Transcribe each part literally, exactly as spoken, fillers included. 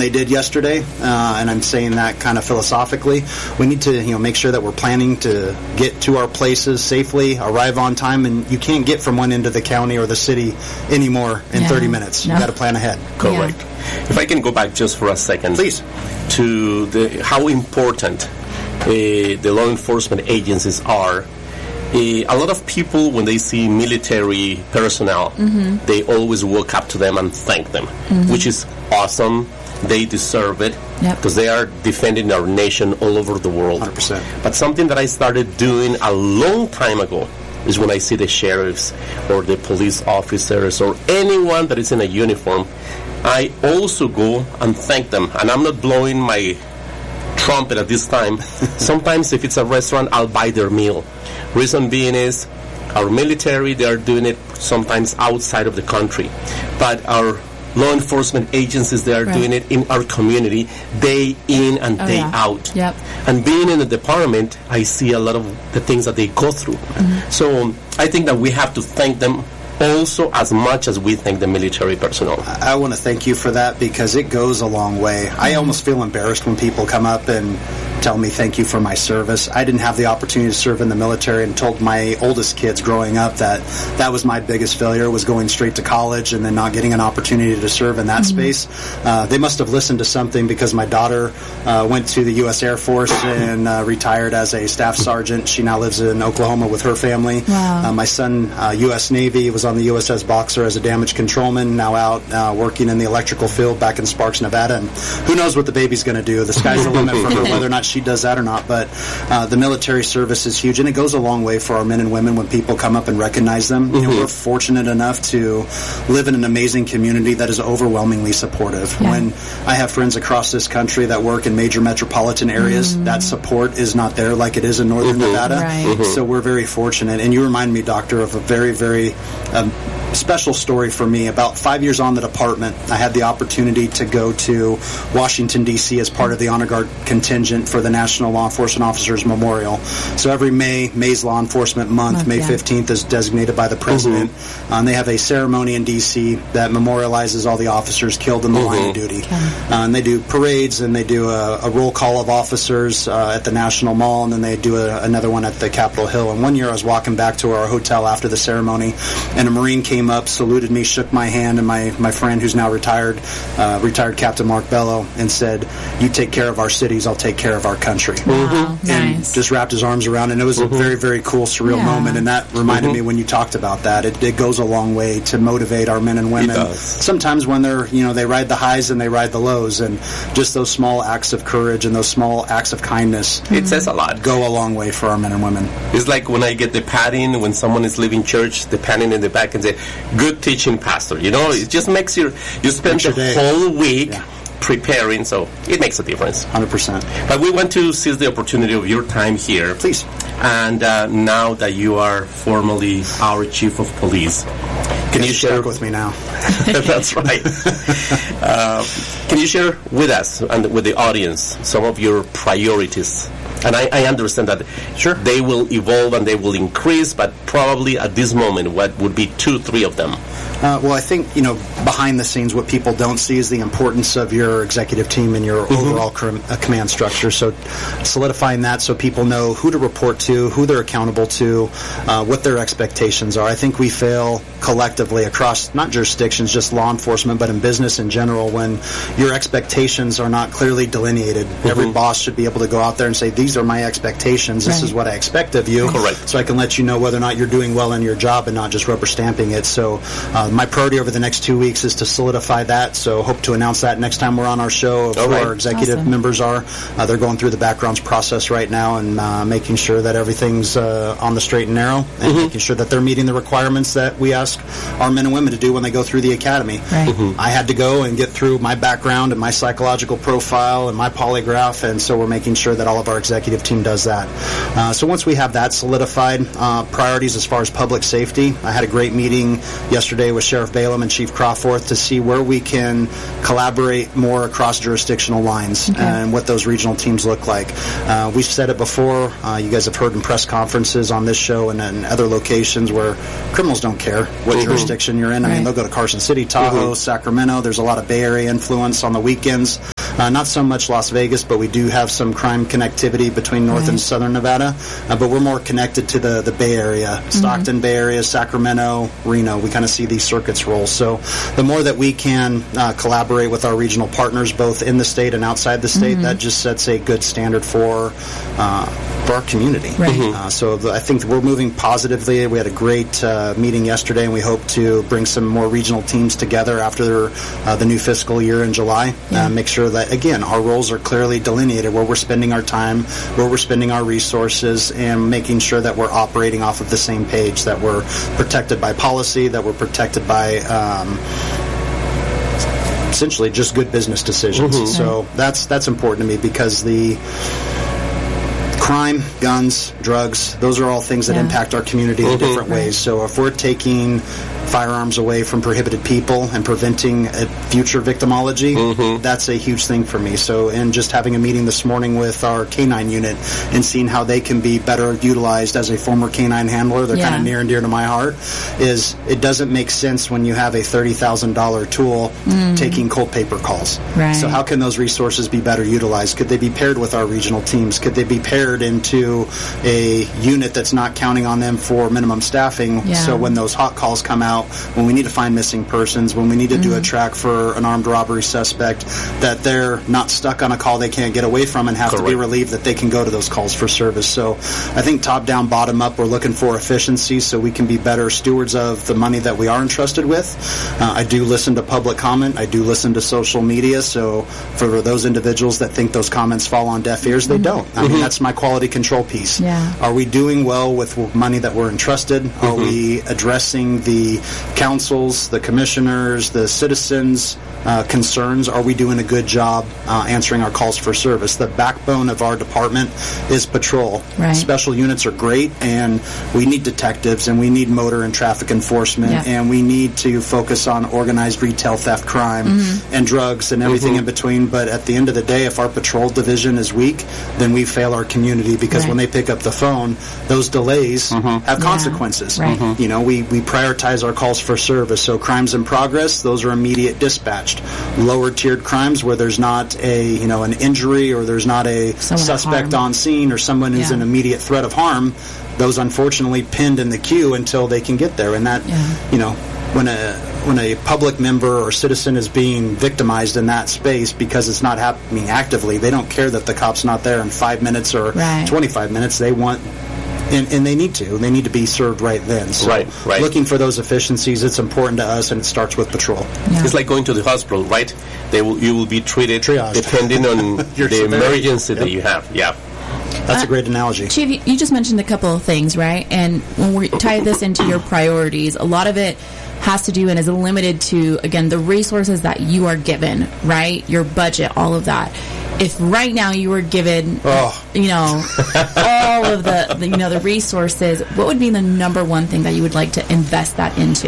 they did yesterday, uh, and I'm saying that kind of philosophically. We need to, you know, make sure that we're planning to get to our places safely, arrive on time, and you can't get from one end of the county or the city anymore in yeah. thirty minutes. No. You got to plan ahead. Correct. Yeah. If I can go back just for a second, please, to the how important uh, the law enforcement agencies are. Uh, a lot of people, when they see military personnel, mm-hmm. they always walk up to them and thank them, mm-hmm. which is awesome. They deserve it because yep. they are defending our nation all over the world. one hundred percent. But something that I started doing a long time ago is when I see the sheriffs or the police officers or anyone that is in a uniform, I also go and thank them. And I'm not blowing my trumpet at this time. Sometimes if it's a restaurant, I'll buy their meal. Reason being is our military, they are doing it sometimes outside of the country. But our law enforcement agencies, they are right. doing it in our community day in and oh, day yeah. out. Yep. And being in the department, I see a lot of the things that they go through. Mm-hmm. So I think that we have to thank them also as much as we thank the military personnel. I, I want to thank you for that because it goes a long way. Mm-hmm. I almost feel embarrassed when people come up and tell me thank you for my service. I didn't have the opportunity to serve in the military and told my oldest kids growing up that that was my biggest failure, was going straight to college and then not getting an opportunity to serve in that mm-hmm. space. Uh, they must have listened to something because my daughter uh, went to the U S Air Force and uh, retired as a staff sergeant. She now lives in Oklahoma with her family. Wow. Uh, my son, uh, U S Navy, was on the U S S Boxer as a damage controlman, now out uh, working in the electrical field back in Sparks, Nevada. And who knows what the baby's going to do. The sky's the limit for her, whether or not she does that or not. But uh, the military service is huge, and it goes a long way for our men and women when people come up and recognize them. Mm-hmm. You know, we're fortunate enough to live in an amazing community that is overwhelmingly supportive. Yeah. When I have friends across this country that work in major metropolitan areas, mm-hmm. that support is not there like it is in Northern mm-hmm. Nevada. Right. Mm-hmm. So we're very fortunate. And you remind me, Doctor, of a very, very um, special story for me. About five years on the department, I had the opportunity to go to Washington, D C as part of the Honor Guard contingent for the National Law Enforcement Officers Memorial. So every May, May's Law Enforcement Month, Month May yeah. fifteenth is designated by the President. Mm-hmm. Um, they have a ceremony in D C that memorializes all the officers killed in the mm-hmm. line of duty. Okay. Uh, and they do parades, and they do a, a roll call of officers uh, at the National Mall, and then they do a, another one at the Capitol Hill. And one year I was walking back to our hotel after the ceremony, and a Marine came up, saluted me, shook my hand, and my, my friend who's now retired, uh, retired Captain Mark Bello, and said, "You take care of our cities, I'll take care of our country." Wow, and nice. Just wrapped his arms around, and it was mm-hmm. a very, very cool, surreal yeah. moment, and that reminded mm-hmm. me when you talked about that. It, it goes a long way to motivate our men and women. Sometimes when they're, you know, they ride the highs and they ride the lows, and just those small acts of courage and those small acts of kindness, mm-hmm. it says a lot. Go a long way for our men and women. It's like when I get the patting, when someone is leaving church, the patting in the back and say, "Good teaching, pastor." You know, it just makes your, you spend the day. whole week yeah. preparing, so it makes a difference. one hundred percent. But we want to seize the opportunity of your time here. Please. And uh, now that you are formally our chief of police, can you, you share with me now? That's right. uh, can you share with us and with the audience some of your priorities? And I, I understand that sure. they will evolve and they will increase, but probably at this moment, what would be two, three of them? Uh, well, I think, you know, behind the scenes, what people don't see is the importance of your executive team and your mm-hmm. overall com- uh, command structure. So solidifying that so people know who to report to, who they're accountable to, uh, what their expectations are. I think we fail collectively across not jurisdictions, just law enforcement, but in business in general, when your expectations are not clearly delineated. Mm-hmm. Every boss should be able to go out there and say, these are my expectations. This right. is what I expect of you. Correct. So I can let you know whether or not you're doing well in your job and not just rubber stamping it. So uh, my priority over the next two weeks is to solidify that. So hope to announce that next time we're on our show of who right. our executive awesome. members are. Uh, they're going through the backgrounds process right now and uh, making sure that everything's uh, on the straight and narrow and mm-hmm. making sure that they're meeting the requirements that we ask our men and women to do when they go through the academy. Right. Mm-hmm. I had to go and get through my background and my psychological profile and my polygraph, and so we're making sure that all of our executive team does that. Uh, so once we have that solidified, uh, priorities as far as public safety, I had a great meeting yesterday with Sheriff Balaam and Chief Crawforth to see where we can collaborate more across jurisdictional lines okay. and what those regional teams look like. Uh, we've said it before. Uh, you guys have heard in press conferences on this show and in other locations where criminals don't care what mm-hmm. jurisdiction you're in. I right. mean, they'll go to Carson City, Tahoe, mm-hmm. Sacramento. There's a lot of Bay Area influence on the weekends. Uh, not so much Las Vegas, but we do have some crime connectivity between North right. and Southern Nevada. Uh, but we're more connected to the, the Bay Area, Stockton, mm-hmm. Bay Area, Sacramento, Reno. We kind of see these circuits roll. So the more that we can uh, collaborate with our regional partners, both in the state and outside the state, mm-hmm. that just sets a good standard for uh, for our community. Right. Mm-hmm. Uh, so the, I think we're moving positively. We had a great uh, meeting yesterday, and we hope to bring some more regional teams together after uh, the new fiscal year in July. Yeah. Uh, make sure that, again, our roles are clearly delineated, where we're spending our time, where we're spending our resources, and making sure that we're operating off of the same page, that we're protected by policy, that we're protected by um, essentially just good business decisions. Mm-hmm. So that's that's important to me, because the crime, guns, drugs, those are all things that yeah. impact our community mm-hmm. in different right. ways. So if we're taking firearms away from prohibited people and preventing a future victimology, mm-hmm. that's a huge thing for me. So, and just having a meeting this morning with our canine unit and seeing how they can be better utilized as a former canine handler, they're yeah. kind of near and dear to my heart, is it doesn't make sense when you have a thirty thousand dollars tool mm. taking cold paper calls. Right. So how can those resources be better utilized? Could they be paired with our regional teams? Could they be paired into a unit that's not counting on them for minimum staffing? Yeah. So when those hot calls come out, when we need to find missing persons, when we need to mm-hmm. do a track for an armed robbery suspect, that they're not stuck on a call they can't get away from and have Correct. to be relieved that they can go to those calls for service. So I think top down, bottom up, we're looking for efficiency so we can be better stewards of the money that we are entrusted with. Uh, I do listen to public comment. I do listen to social media. So for those individuals that think those comments fall on deaf ears, they mm-hmm. don't. I mean, mm-hmm. that's my quality control piece. Yeah. Are we doing well with money that we're entrusted? Mm-hmm. Are we addressing the councils, the commissioners, the citizens' uh, concerns? Are we doing a good job uh, answering our calls for service? The backbone of our department is patrol. Right. Special units are great, and we need detectives, and we need motor and traffic enforcement, yeah. and we need to focus on organized retail theft crime mm-hmm. and drugs and everything mm-hmm. in between. But at the end of the day, if our patrol division is weak, then we fail our community, because right. when they pick up the phone, those delays mm-hmm. have yeah. consequences. Right. Mm-hmm. You know, we, we prioritize our calls for service. So crimes in progress, those are immediate dispatched. Lower tiered crimes where there's not a, you know, an injury or there's not a Someone suspect on scene or someone who's yeah. an immediate threat of harm, those unfortunately pinned in the queue until they can get there. And that, yeah. you know, when a when a public member or citizen is being victimized in that space because it's not happening actively, they don't care that the cop's not there in five minutes or right. twenty-five minutes. They want And, and they need to. They need to be served right then. So right, right. looking for those efficiencies, it's important to us, and it starts with patrol. Yeah. It's like going to the hospital, right? They will, you will be treated Triaged. depending on the severity. emergency Yep. that you have. Yeah. That's Uh, a great analogy. Chief, you- you just mentioned a couple of things, right? And when we tie this into your priorities, a lot of it has to do and is limited to, again, the resources that you are given, right? Your budget, all of that. If right now you were given, Oh. you know, all of the, the, you know, the resources, what would be the number one thing that you would like to invest that into?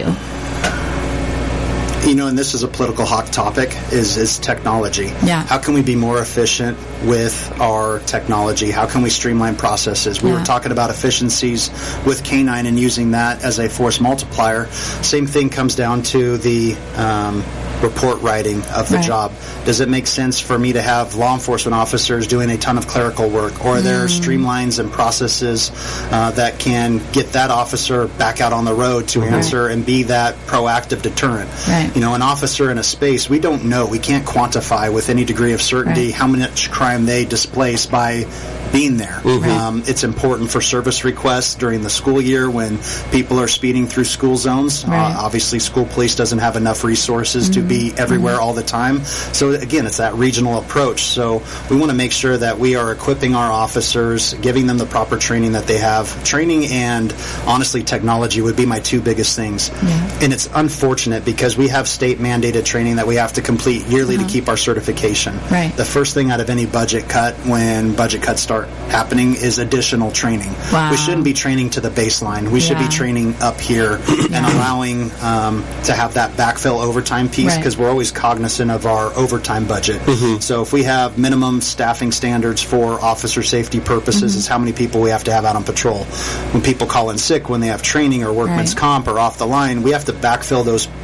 You know, and this is a political hot topic, is, is technology. Yeah. How can we be more efficient with our technology? How can we streamline processes? We Yeah. were talking about efficiencies with canine and using that as a force multiplier. Same thing comes down to the um, report writing of the Right. job. Does it make sense for me to have law enforcement officers doing a ton of clerical work? Or are there Mm. streamlines and processes uh, that can get that officer back out on the road to answer and be that proactive deterrent? Right. You know, an officer in a space, we don't know, we can't quantify with any degree of certainty Right. how much crime they displace by being there. Mm-hmm. Um, it's important for service requests during the school year when people are speeding through school zones. Right. Uh, obviously, school police doesn't have enough resources Mm-hmm. to be everywhere Mm-hmm. all the time. So again, it's that regional approach. So we want to make sure that we are equipping our officers, giving them the proper training that they have. Training and, honestly, technology would be my two biggest things. Yeah. And it's unfortunate because we have state mandated training that we have to complete yearly Uh-huh. to keep our certification. Right. The first thing out of any budget cut when budget cuts start happening is additional training. Wow. We shouldn't be training to the baseline. We should be Yeah. training up here and allowing um, to have that backfill overtime piece, Right. because we're always cognizant of our overtime budget. So if we have minimum staffing standards for officer safety purposes, Mm-hmm. is how many people we have to have out on patrol. When people call in sick, when they have training or workman's Right. comp or off the line, we have to backfill those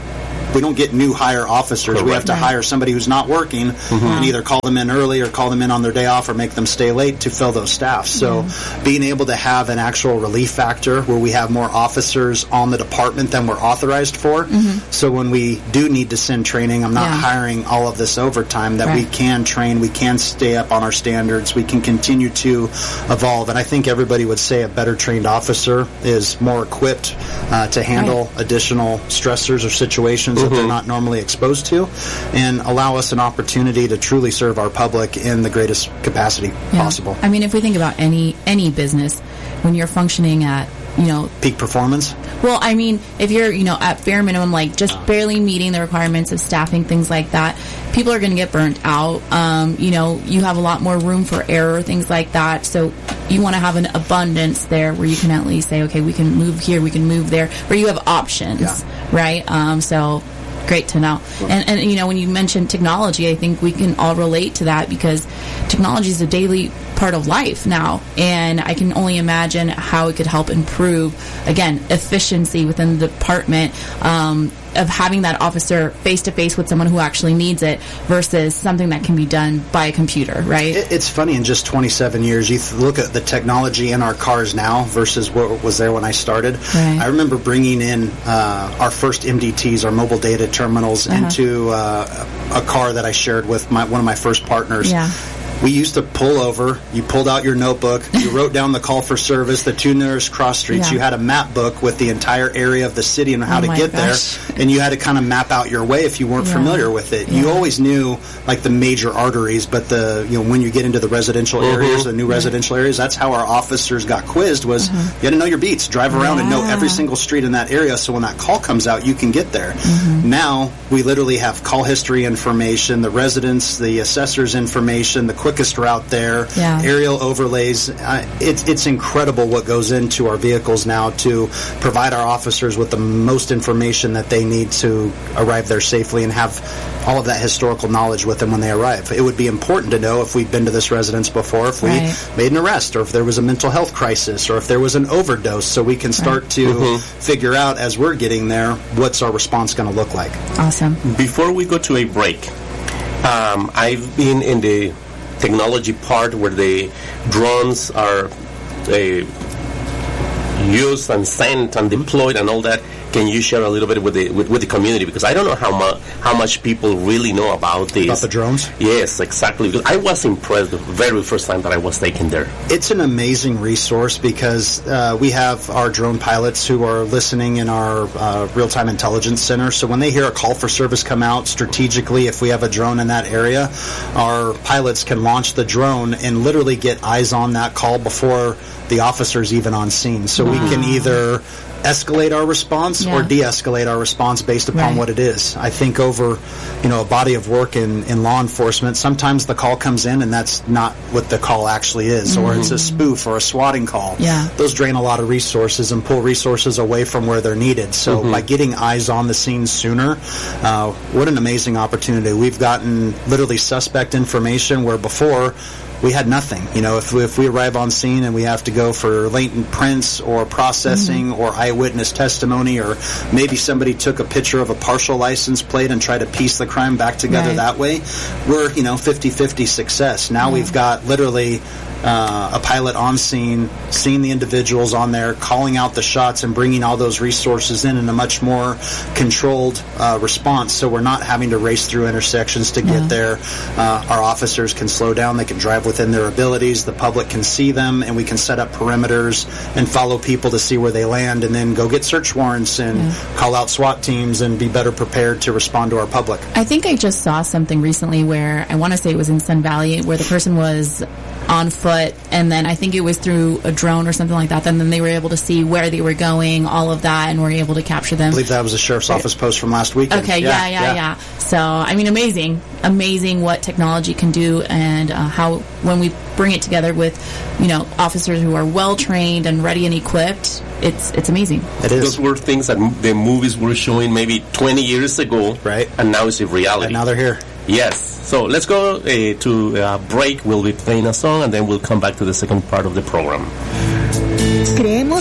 we don't get new hire officers. Correct. We have to hire somebody who's not working mm-hmm. and either call them in early or call them in on their day off or make them stay late to fill those staff. So yeah. being able to have an actual relief factor where we have more officers on the department than we're authorized for. Mm-hmm. So when we do need to send training, I'm not yeah. hiring all of this overtime, that right. we can train, we can stay up on our standards, we can continue to evolve. And I think everybody would say a better trained officer is more equipped uh, to handle right. additional stressors or situations mm-hmm. that they're not normally exposed to, and allow us an opportunity to truly serve our public in the greatest capacity yeah. possible. I mean, if we think about any any business, when you're functioning at, you know, peak performance. Well, I mean, if you're, you know, at bare minimum, like just barely meeting the requirements of staffing, things like that, people are going to get burnt out. Um, you know, you have a lot more room for error, things like that. So you want to have an abundance there where you can at least say, okay, we can move here, we can move there, where you have options, yeah. right? Um, so great to know. And, and, you know, when you mentioned technology, I think we can all relate to that, because technology is a daily part of life now, and I can only imagine how it could help improve, again, efficiency within the department, um, of having that officer face-to-face with someone who actually needs it versus something that can be done by a computer, right? It, it's funny, in just twenty-seven years, you th- look at the technology in our cars now versus what was there when I started. Right. I remember bringing in uh, our first M D Ts, our mobile data terminals, uh-huh. into uh, a car that I shared with my, one of my first partners. Yeah. We used to pull over, you pulled out your notebook, you wrote down the call for service, the two nearest cross streets, yeah. you had a map book with the entire area of the city and how oh to get gosh. there, and you had to kind of map out your way if you weren't yeah. familiar with it. Yeah. You always knew, like, the major arteries, but the, you know, when you get into the residential mm-hmm. areas, the new yeah. residential areas, that's how our officers got quizzed, was uh-huh. you had to know your beats, drive around yeah. and know every single street in that area, so when that call comes out, you can get there. Mm-hmm. Now, we literally have call history information, the residents, the assessor's information, the quickest route there, yeah. aerial overlays. Uh, it's it's incredible what goes into our vehicles now to provide our officers with the most information that they need to arrive there safely and have all of that historical knowledge with them when they arrive. It would be important to know if we've been to this residence before, if we right. made an arrest, or if there was a mental health crisis, or if there was an overdose, so we can start right. to mm-hmm. figure out as we're getting there what's our response going to look like. Awesome. Before we go to a break, um, I've been in the technology part where the drones are uh, used and sent and deployed and all that. Can you share a little bit with the with, with the community, because I don't know how much how much people really know about this. About the drones? Yes, exactly. Because I was impressed the very first time that I was taken there. It's an amazing resource, because uh, we have our drone pilots who are listening in our uh, real-time intelligence center. So when they hear a call for service come out strategically, if we have a drone in that area, our pilots can launch the drone and literally get eyes on that call before the officer's even on scene. So wow. we can either escalate our response yeah. or de-escalate our response based upon right. what it is. I think over, you know, a body of work in, in law enforcement, sometimes the call comes in and that's not what the call actually is, mm-hmm. or it's a spoof or a swatting call. Yeah. Those drain a lot of resources and pull resources away from where they're needed. So mm-hmm. by getting eyes on the scene sooner, uh, what an amazing opportunity. We've gotten literally suspect information where before we had nothing. You know, if we, if we arrive on scene and we have to go for latent prints or processing mm-hmm. or eyewitness testimony, or maybe somebody took a picture of a partial license plate and tried to piece the crime back together right. that way, we're, you know, fifty-fifty success. Now yeah. we've got literally uh, a pilot on scene, seeing the individuals on there, calling out the shots and bringing all those resources in in a much more controlled uh, response, so we're not having to race through intersections to get yeah. there. Uh, our officers can slow down, they can drive within their abilities, the public can see them, and we can set up perimeters and follow people to see where they land, and then go get search warrants and yeah. call out SWAT teams and be better prepared to respond to our public. I think I just saw something recently where, I want to say it was in Sun Valley, where the person was on foot, and then I think it was through a drone or something like that, and then they were able to see where they were going, all of that, and were able to capture them. I believe that was a sheriff's office post from last weekend. Okay, yeah, yeah, yeah. yeah. So, I mean, amazing. Amazing what technology can do, and uh, how, when we bring it together with, you know, officers who are well-trained and ready and equipped, it's it's amazing. It is. Those were things that the movies were showing maybe twenty years ago, right? And now it's a reality. And now they're here. Yes. So let's go uh, to a break. We'll be playing a song, and then we'll come back to the second part of the program. Creemos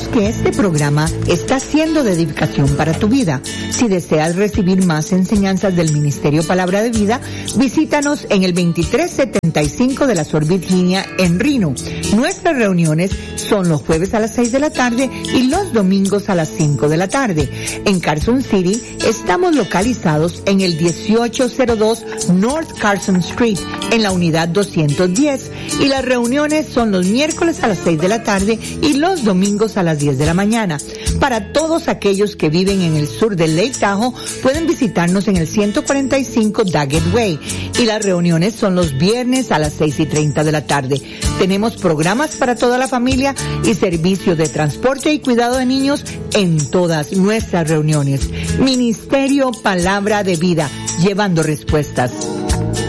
que este programa está siendo de edificación para tu vida. Si deseas recibir más enseñanzas del Ministerio Palabra de Vida, visítanos en el veintitrés setenta y cinco de la Sur Virginia en Reno. Nuestras reuniones son los jueves a las seis de la tarde y los domingos a las cinco de la tarde. En Carson City estamos localizados en el dieciocho cero dos North Carson Street, en la unidad doscientos diez, y las reuniones son los miércoles a las seis de la tarde y los domingos a las diez de la mañana. Para todos aquellos que viven en el sur del Lake Tahoe, pueden visitarnos en el ciento cuarenta y cinco Daggett Way, y las reuniones son los viernes a las seis y treinta de la tarde. Tenemos programas para toda la familia y servicio de transporte y cuidado de niños en todas nuestras reuniones. Ministerio Palabra de Vida, llevando respuestas.